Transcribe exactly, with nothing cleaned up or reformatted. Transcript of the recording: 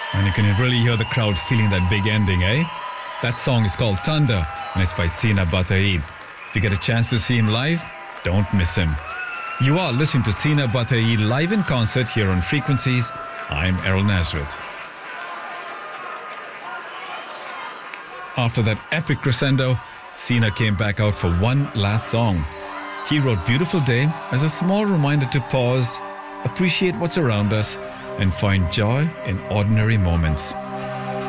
And you can really hear the crowd feeling that big ending, eh? That song is called Thunder and it's by Sina Bataid. If you get a chance to see him live, don't miss him. You are listening to Sina Bataid live in concert here on Frequencies. I'm Errol Nazareth. After that epic crescendo, Sina came back out for one last song. He wrote Beautiful Day as a small reminder to pause, appreciate what's around us, and find joy in ordinary moments.